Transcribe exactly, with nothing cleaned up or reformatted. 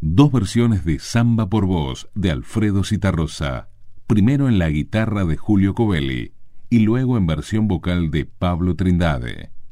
Dos versiones de Samba por voz de Alfredo Zitarrosa, primero en la guitarra de Julio Covelli y luego en versión vocal de Pablo Trindade.